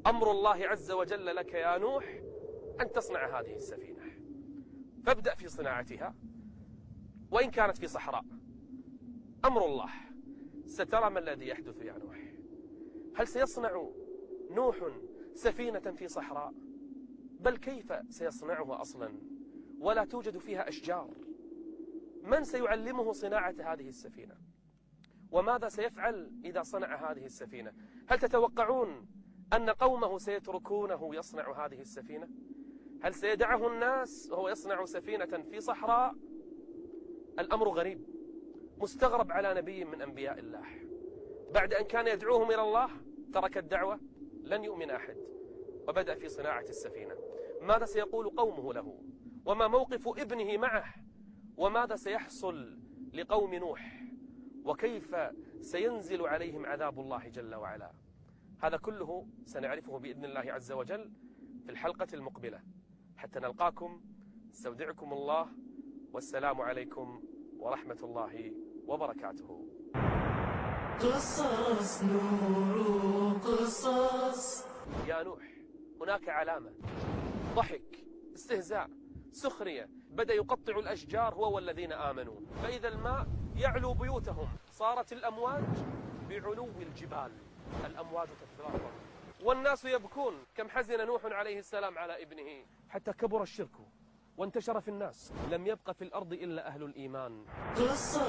أمر الله عز وجل لك يا نوح أن تصنع هذه السفينة، فابدأ في صناعتها وإن كانت في صحراء. أمر الله، سترى ما الذي يحدث يا نوح. هل سيصنع نوح سفينة في صحراء؟ بل كيف سيصنعها أصلا ولا توجد فيها أشجار؟ من سيعلمه صناعة هذه السفينة؟ وماذا سيفعل إذا صنع هذه السفينة؟ هل تتوقعون أن قومه سيتركونه يصنع هذه السفينة؟ هل سيدعه الناس وهو يصنع سفينة في صحراء؟ الأمر غريب، مستغرب على نبي من أنبياء الله. بعد أن كان يدعوهم إلى الله ترك الدعوة، لن يؤمن أحد، وبدأ في صناعة السفينة. ماذا سيقول قومه له؟ وما موقف ابنه معه؟ وماذا سيحصل لقوم نوح؟ وكيف سينزل عليهم عذاب الله جل وعلا؟ هذا كله سنعرفه بإذن الله عز وجل في الحلقة المقبلة. حتى نلقاكم، استودعكم الله، والسلام عليكم ورحمة الله وبركاته. قصص نور قصص. يا نوح، هناك علامة، ضحك، استهزاء، سخرية، بدأ يقطع الأشجار هو والذين آمنوا، فإذا الماء يعلو بيوتهم، صارت الأمواج بعلو الجبال، الأمواج تتفاقم والناس يبكون. كم حزن نوح عليه السلام على ابنه حتى كبر الشرك وانتشر في الناس، لم يبق في الأرض إلا أهل الإيمان.